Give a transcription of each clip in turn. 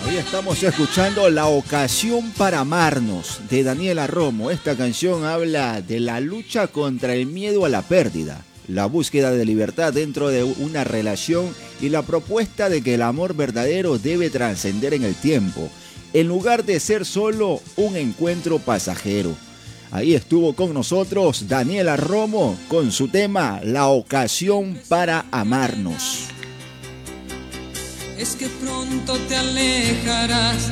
Hoy estamos escuchando La ocasión para amarnos de Daniela Romo. Esta canción habla de la lucha contra el miedo a la pérdida, la búsqueda de libertad dentro de una relación y la propuesta de que el amor verdadero debe trascender en el tiempo, en lugar de ser solo un encuentro pasajero. Ahí estuvo con nosotros Daniela Romo con su tema La ocasión para amarnos. Es que pronto te alejarás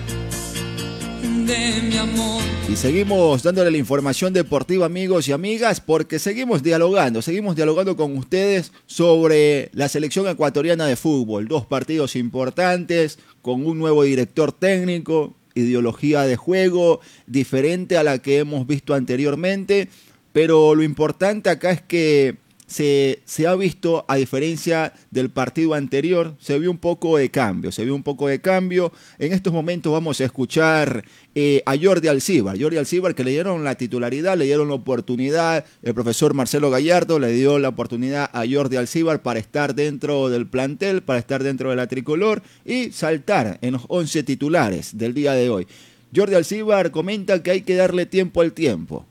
de mi amor. Y seguimos dándole la información deportiva, amigos y amigas, porque seguimos dialogando con ustedes sobre la selección ecuatoriana de fútbol. 2 partidos importantes, con un nuevo director técnico, ideología de juego diferente a la que hemos visto anteriormente, pero lo importante acá es que se ha visto, a diferencia del partido anterior, se vio un poco de cambio. En estos momentos vamos a escuchar a Jordi Alcibar, que le dieron la titularidad, le dieron la oportunidad. El profesor Marcelo Gallardo le dio la oportunidad a Jordi Alcibar para estar dentro del plantel, para estar dentro de la tricolor y saltar en los 11 titulares del día de hoy. Jordi Alcibar comenta que hay que darle tiempo al tiempo.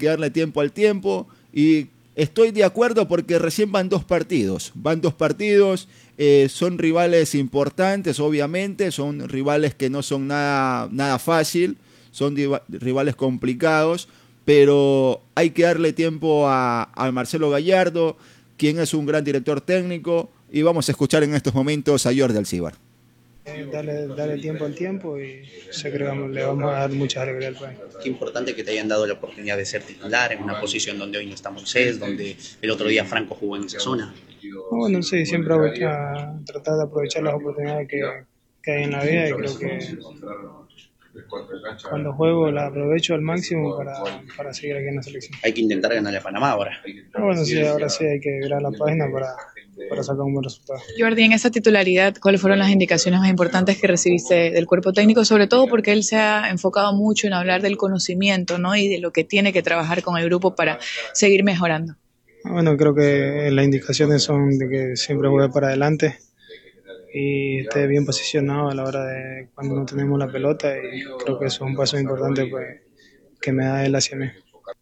Y estoy de acuerdo porque recién van 2 partidos. Son rivales importantes, obviamente. Son rivales que no son nada fácil. Son rivales complicados. Pero hay que darle tiempo a Marcelo Gallardo, quien es un gran director técnico. Y vamos a escuchar en estos momentos a Jordi Alcibar. Darle tiempo al tiempo y yo creo que le vamos a dar mucha alegría al país. Qué importante que te hayan dado la oportunidad de ser titular en una posición donde hoy no está Moisés, donde el otro día Franco jugó en esa zona. Bueno, sí, siempre tratar de aprovechar las oportunidades que hay en la vida y creo que cuando juego la aprovecho al máximo para seguir aquí en la selección. Hay que intentar ganarle a Panamá ahora. Bueno, sí, ahora sí hay que virar la página para sacar un buen resultado. Jordi, en esa titularidad, ¿cuáles fueron las indicaciones más importantes que recibiste del cuerpo técnico? Sobre todo porque él se ha enfocado mucho en hablar del conocimiento, ¿no? Y de lo que tiene que trabajar con el grupo para seguir mejorando. Bueno, creo que las indicaciones son de que siempre juegue para adelante y esté bien posicionado a la hora de cuando no tenemos la pelota, y creo que eso es un paso importante pues, que me da él hacia mí.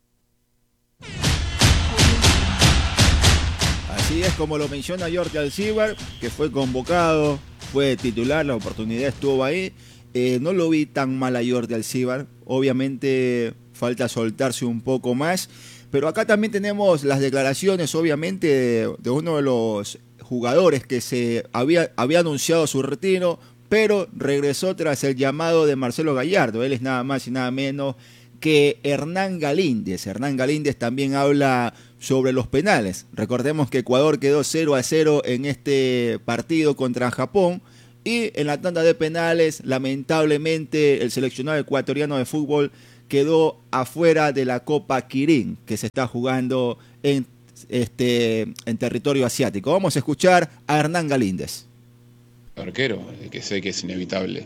Así es como lo menciona Jordi Alcibar, que fue convocado, fue titular, la oportunidad estuvo ahí. No lo vi tan mal a Jordi Alcibar, obviamente falta soltarse un poco más, pero acá también tenemos las declaraciones, obviamente, de uno de los jugadores que se había anunciado su retiro, pero regresó tras el llamado de Marcelo Gallardo. Él es nada más y nada menos que Hernán Galíndez. Hernán Galíndez también habla sobre los penales. Recordemos que Ecuador quedó 0-0 en este partido contra Japón, y en la tanda de penales, lamentablemente, el seleccionado ecuatoriano de fútbol quedó afuera de la Copa Kirin, que se está jugando en territorio asiático. Vamos a escuchar a Hernán Galíndez. Arquero, que sé que es inevitable.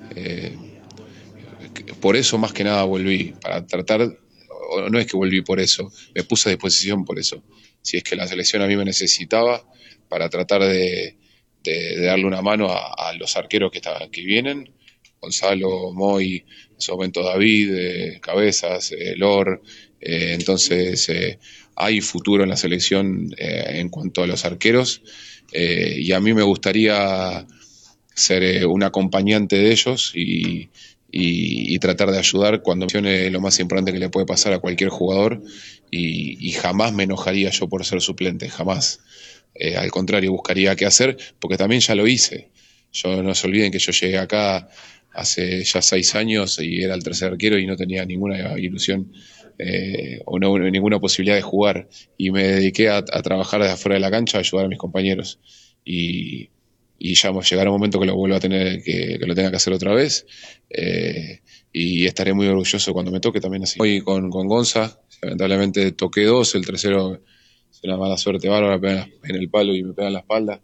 Por eso más que nada volví, para tratar, no es que volví por eso, me puse a disposición por eso. Si es que la selección a mí me necesitaba, para tratar de darle una mano a los arqueros que vienen, Gonzalo, Moy, en su momento David, Cabezas, Lor, entonces hay futuro en la selección en cuanto a los arqueros, y a mí me gustaría ser un acompañante de ellos y tratar de ayudar cuando mencione lo más importante que le puede pasar a cualquier jugador, y jamás me enojaría yo por ser suplente, jamás. Al contrario, buscaría qué hacer, porque también ya lo hice. No se olviden que yo llegué acá hace ya 6 años y era el tercer arquero y no tenía ninguna ilusión ninguna posibilidad de jugar, y me dediqué a trabajar desde afuera de la cancha, a ayudar a mis compañeros, y ya llegará un momento que lo vuelva a tener, que lo tenga que hacer otra vez, y estaré muy orgulloso cuando me toque también así. Hoy con Gonza, lamentablemente toqué 2, el tercero es una mala suerte bárbara, me pega en el palo y me pega en la espalda.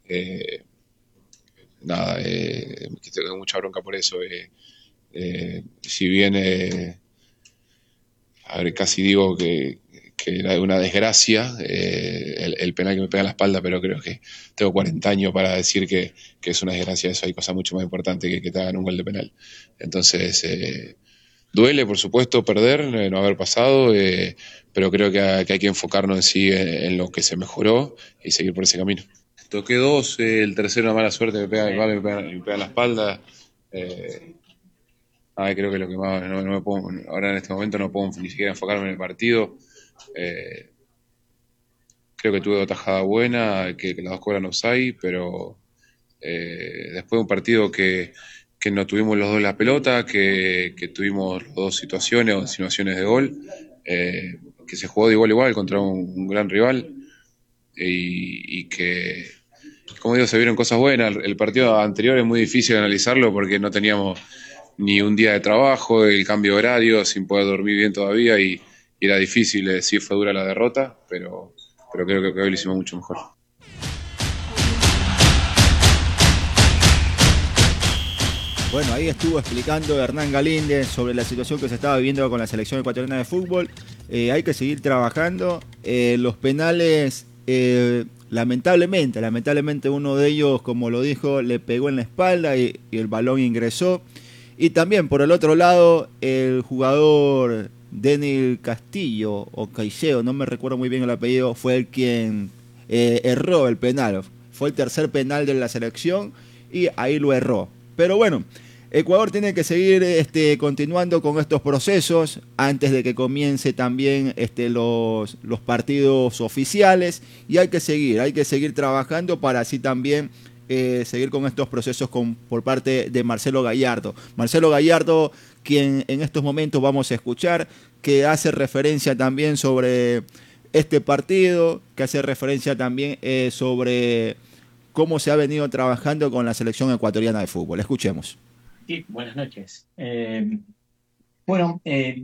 Tengo mucha bronca por eso. Si bien casi digo que era una desgracia el penal que me pega en la espalda, pero creo que tengo 40 años para decir que es una desgracia eso. Hay cosas mucho más importantes que te hagan un gol de penal. Entonces, duele, por supuesto, perder, no haber pasado, pero creo que hay que enfocarnos en sí en lo que se mejoró y seguir por ese camino. Toqué dos, el tercero una mala suerte, me pega en la espalda. Creo que lo que más no me puedo, ahora en este momento no puedo ni siquiera enfocarme en el partido. Creo que tuve otra tajada buena, que las dos cobran offside, pero después de un partido que no tuvimos los dos la pelota, que tuvimos las dos situaciones o insinuaciones de gol, que se jugó de igual a igual contra un gran rival y que, como digo, se vieron cosas buenas. El partido anterior es muy difícil analizarlo porque no teníamos ni un día de trabajo, el cambio de horario, sin poder dormir bien todavía y era difícil, sí fue dura la derrota, pero creo que hoy lo hicimos mucho mejor. Bueno, ahí estuvo explicando Hernán Galíndez sobre la situación que se estaba viviendo con la selección ecuatoriana de fútbol. Hay que seguir trabajando. Los penales, lamentablemente uno de ellos, como lo dijo, le pegó en la espalda y el balón ingresó. Y también por el otro lado, el jugador Denil Castillo o Caicedo, no me recuerdo muy bien el apellido, fue el quien erró el penal. Fue el tercer penal de la selección y ahí lo erró. Pero bueno, Ecuador tiene que seguir continuando con estos procesos antes de que comience también los partidos oficiales, y hay que seguir trabajando para así también seguir con estos procesos por parte de Marcelo Gallardo. Marcelo Gallardo, quien en estos momentos vamos a escuchar, que hace referencia también sobre este partido, que hace referencia también sobre cómo se ha venido trabajando con la selección ecuatoriana de fútbol. Escuchemos. Sí, buenas noches. Bueno,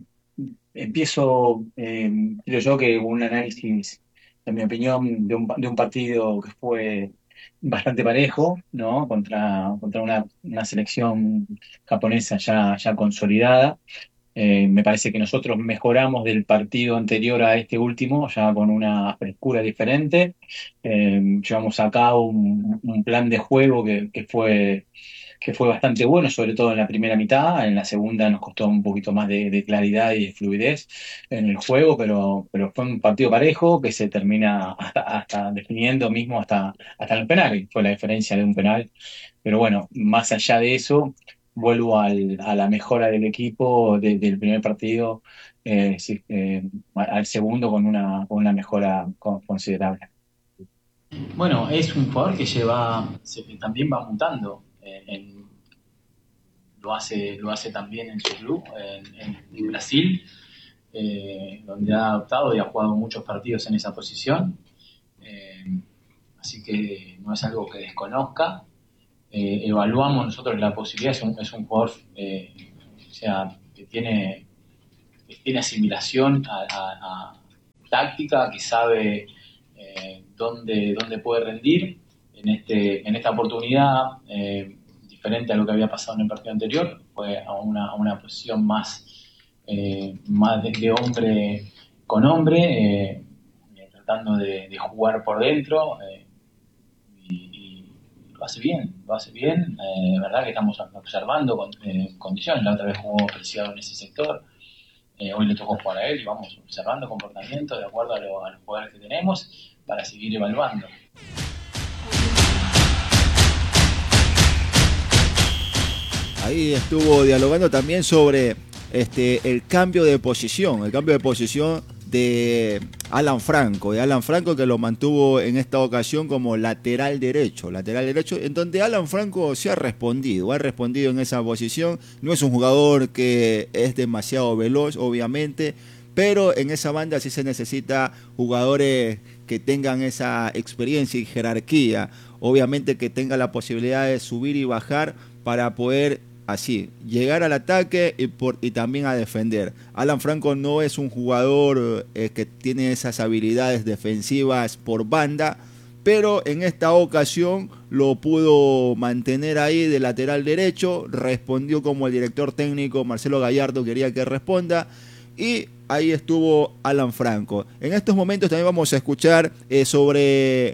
empiezo, creo yo que un análisis, en mi opinión, de un partido que fue bastante parejo, ¿no? Contra una selección japonesa ya consolidada. Me parece que nosotros mejoramos del partido anterior a este último, ya con una frescura diferente. Llevamos a cabo un plan de juego que fue bastante bueno, sobre todo en la primera mitad. En la segunda nos costó un poquito más de claridad y de fluidez en el juego, pero fue un partido parejo que se termina hasta definiendo mismo hasta el penal. Fue la diferencia de un penal. Pero bueno, más allá de eso, vuelvo a la mejora del equipo del primer partido, sí, al segundo con una mejora considerable. Bueno, es un jugador que también va mutando. Lo hace también en su club, en Brasil, donde ha adoptado y ha jugado muchos partidos en esa posición. Así que no es algo que desconozca. Evaluamos nosotros la posibilidad, es un jugador que tiene asimilación a táctica, que sabe dónde puede rendir. En esta oportunidad, diferente a lo que había pasado en el partido anterior, fue a una posición más de hombre con hombre, tratando de jugar por dentro, y lo hace bien. Verdad que estamos observando condiciones. La otra vez jugó preciado en ese sector, hoy le tocó jugar a él y vamos observando comportamientos de acuerdo a los jugadores que tenemos para seguir evaluando. Ahí estuvo dialogando también sobre el cambio de posición de Alan Franco, que lo mantuvo en esta ocasión como lateral derecho, en donde Alan Franco se ha respondido en esa posición. No es un jugador que es demasiado veloz, obviamente, pero en esa banda sí se necesita jugadores que tengan esa experiencia y jerarquía, obviamente que tengan la posibilidad de subir y bajar para poder así llegar al ataque y también a defender. Alan Franco no es un jugador que tiene esas habilidades defensivas por banda, pero en esta ocasión lo pudo mantener ahí de lateral derecho, respondió como el director técnico Marcelo Gallardo quería que responda, y ahí estuvo Alan Franco. En estos momentos también vamos a escuchar sobre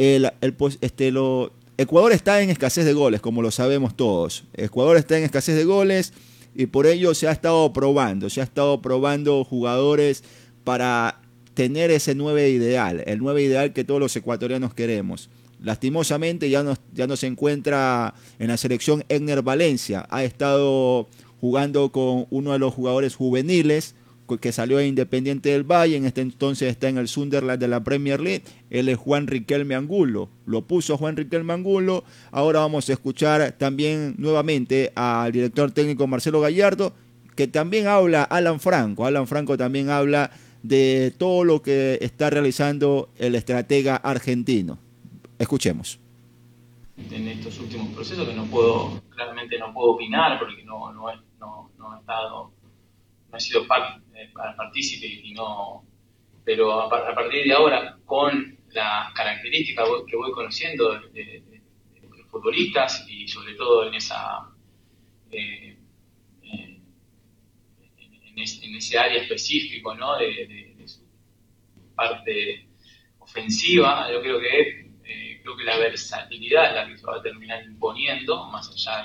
Ecuador está en escasez de goles, como lo sabemos todos. Ecuador está en escasez de goles y por ello se ha estado probando jugadores para tener ese 9 ideal, el 9 ideal que todos los ecuatorianos queremos. Lastimosamente ya no se encuentra en la selección Egner Valencia. Ha estado jugando con uno de los jugadores juveniles que salió de Independiente del Valle, en este entonces está en el Sunderland de la Premier League. Él es Juan Riquelme Angulo, lo puso Juan Riquelme Angulo. Ahora vamos a escuchar también nuevamente al director técnico Marcelo Gallardo, que también habla Alan Franco también habla de todo lo que está realizando el estratega argentino. Escuchemos. En estos últimos procesos que claramente no puedo opinar porque no he estado, no he sido partícipe pero a partir de ahora, con las características que voy conociendo de los futbolistas y sobre todo en ese área específico, ¿no? de su parte ofensiva, yo creo que la versatilidad es la que se va a terminar imponiendo, más allá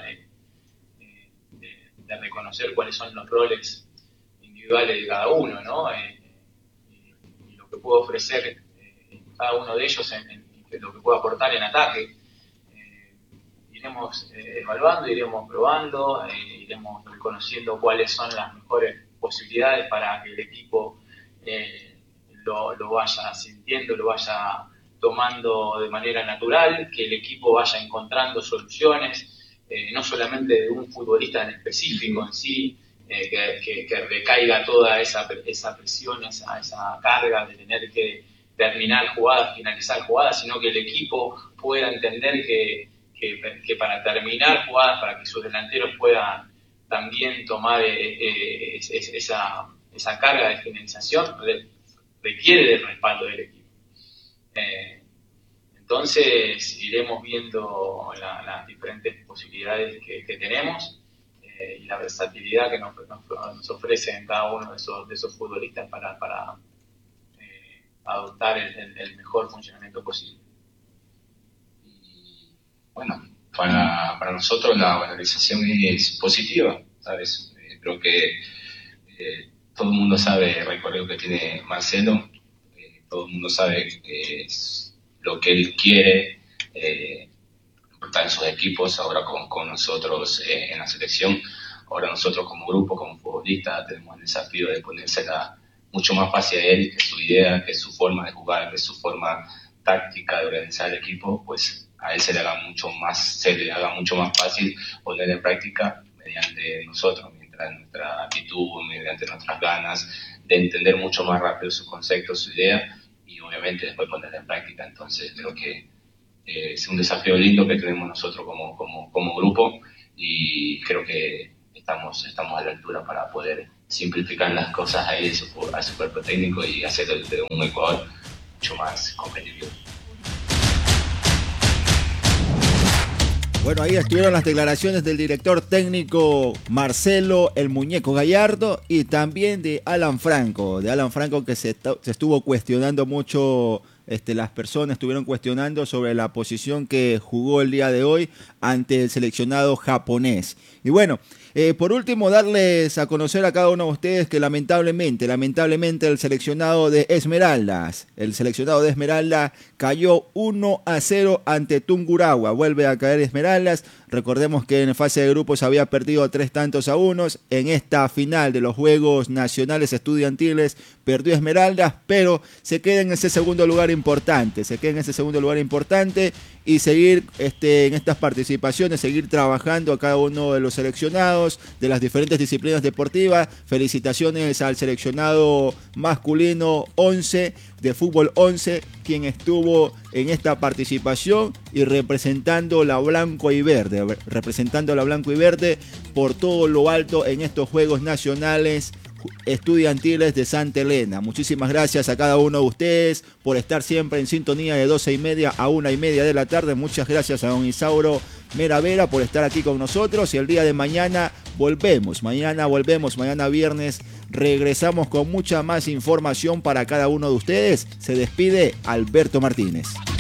de reconocer cuáles son los roles individuales de cada uno, ¿no? Y lo que puedo ofrecer cada uno de ellos en lo que puedo aportar en ataque. Iremos evaluando, iremos probando, iremos reconociendo cuáles son las mejores posibilidades para que el equipo lo vaya sintiendo, lo vaya tomando de manera natural, que el equipo vaya encontrando soluciones, no solamente de un futbolista en específico en sí, que recaiga toda esa presión, esa carga de tener que terminar jugadas, finalizar jugadas, sino que el equipo pueda entender que para terminar jugadas, para que sus delanteros puedan también tomar esa carga de finalización, requiere del respaldo del equipo. Entonces iremos viendo las diferentes posibilidades que tenemos y la versatilidad que nos ofrecen cada uno de esos futbolistas para adoptar el mejor funcionamiento posible. Y bueno, para nosotros la valorización es positiva, ¿sabes? Creo que todo el mundo sabe el recorrido que tiene Marcelo, todo el mundo sabe lo que él quiere aportar en sus equipos, ahora con nosotros en la selección. Ahora nosotros como grupo, como futbolistas, tenemos el desafío de ponérsela mucho más fácil a él, que su idea, que su forma de jugar, que su forma táctica de organizar el equipo, pues a él se le haga mucho más fácil poner en práctica mediante nosotros, mediante nuestra actitud, mediante nuestras ganas de entender mucho más rápido sus conceptos, su idea, y obviamente después ponerla en práctica. Entonces creo que es un desafío lindo que tenemos nosotros como grupo, y creo que estamos a la altura para poder simplificar las cosas ahí a su cuerpo técnico y hacer de un Ecuador mucho más competitivo. Bueno, ahí estuvieron las declaraciones del director técnico Marcelo El Muñeco Gallardo y también de Alan Franco que se estuvo cuestionando mucho. Las personas estuvieron cuestionando sobre la posición que jugó el día de hoy ante el seleccionado japonés. Y bueno, por último, darles a conocer a cada uno de ustedes que lamentablemente el seleccionado de Esmeraldas cayó 1-0 ante Tungurahua. Vuelve a caer Esmeraldas. Recordemos que en fase de grupos había perdido 3-1. En esta final de los Juegos Nacionales Estudiantiles perdió Esmeraldas, pero se queda en ese segundo lugar importante. Y seguir en estas participaciones, seguir trabajando a cada uno de los seleccionados de las diferentes disciplinas deportivas. Felicitaciones al seleccionado masculino 11 de fútbol 11, quien estuvo en esta participación y representando la blanco y verde por todo lo alto en estos Juegos Nacionales Estudiantiles de Santa Elena. Muchísimas gracias a cada uno de ustedes por estar siempre en sintonía de 12:30 a 1:30 de la tarde. Muchas gracias a don Isauro Meravera por estar aquí con nosotros, y el día de mañana volvemos. Mañana viernes regresamos con mucha más información para cada uno de ustedes. Se despide Alberto Martínez.